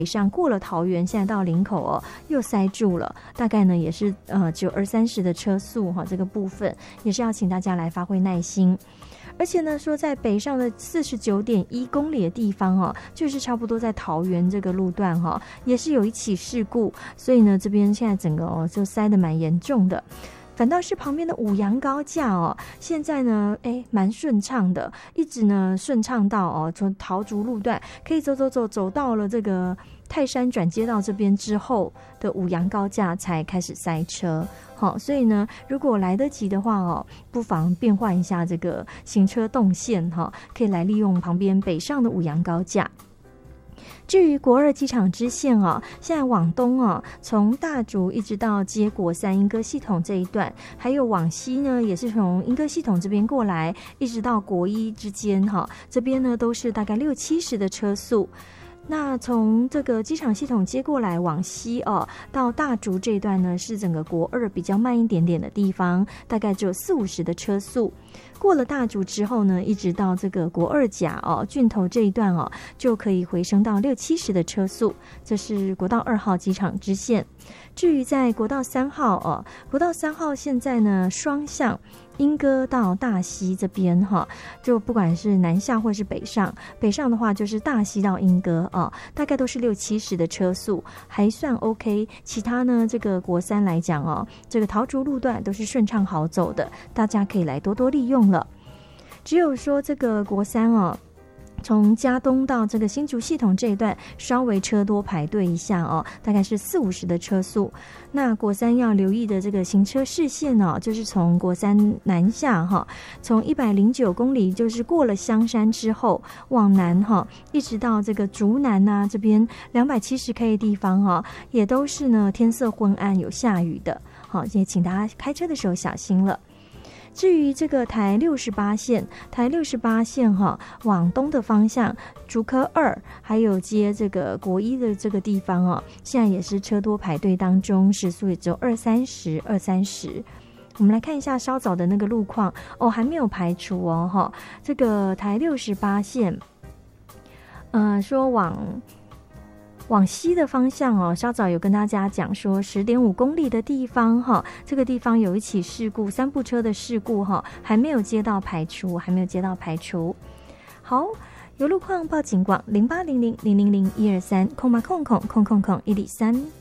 北上过了桃园，现在到林口哦，又塞住了，大概呢也是只有20-30的车速哈，这个部分也是要请大家来发挥耐心。而且呢，说在北上的49.1公里的地方哦，就是差不多在桃园这个路段哈，也是有一起事故，所以呢，这边现在整个就塞得蛮严重的。反倒是旁边的五杨高架哦，现在呢，蛮顺畅的，一直呢顺畅到从桃竹路段可以走到了这个泰山转接道这边之后的五杨高架才开始塞车。好，所以呢，如果来得及的话不妨变换一下这个行车动线可以来利用旁边北上的五杨高架。至于国二机场支线现在往东从大竹一直到接国三莺歌系统这一段，还有往西呢，也是从莺歌系统这边过来，一直到国一之间这边呢都是大概60-70的车速。那从这个机场系统接过来往西到大竹这一段呢，是整个国二比较慢一点点的地方，大概只有40-50的车速。过了大竹之后呢，一直到这个国二甲郡头这一段就可以回升到60-70的车速。这是国道2号机场支线。至于在国道3号国道3号现在呢双向莺歌到大溪这边就不管是南下或是北上的话，就是大溪到莺歌大概都是60-70的车速，还算 OK。其他呢，这个国三来讲这个桃竹路段都是顺畅好走的，大家可以来多多利用了。只有说这个国三从嘉东到这个新竹系统这一段稍微车多排队一下大概是40-50的车速。那国三要留意的这个行车视线就是从国三南下从109公里，就是过了香山之后往南一直到这个竹南这边270K 的地方也都是呢天色昏暗有下雨的，也请大家开车的时候小心了。至于这个台68线往东的方向，竹科2还有接这个国一的这个地方现在也是车多排队当中，时速也只有230。我们来看一下稍早的那个路况还没有排除这个台68线说往西的方向稍早有跟大家讲说10.5公里的地方这个地方有一起事故，3部车的事故还没有接到排除。好，有路况报警广0800000123空103。